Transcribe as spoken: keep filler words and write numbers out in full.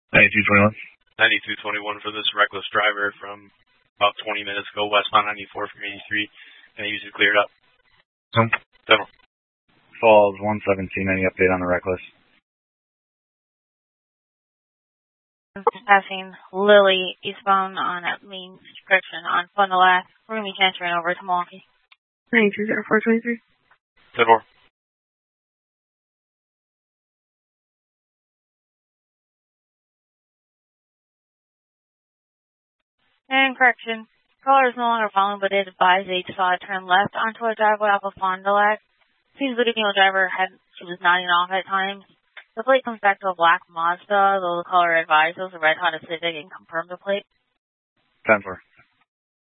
ninety-two twenty-one. ninety-two twenty-one for this reckless driver from about twenty minutes ago, westbound ninety-four from eighty-three. Can I use it cleared up? Home. Several. Falls one seventeen. Any update on the reckless? Passing Lily eastbound on at main correction on Fond du Lac. We're going to be transferring over to Milwaukee. ninety-two zero four twenty-three. Several. And correction, caller is no longer following, but it advised they saw a turn left onto a driveway off of Fond du Lac. Seems the video driver had, she was nodding off at times. The plate comes back to a black Mazda, though the caller advised it was a red Honda Civic and confirmed the plate. ten four.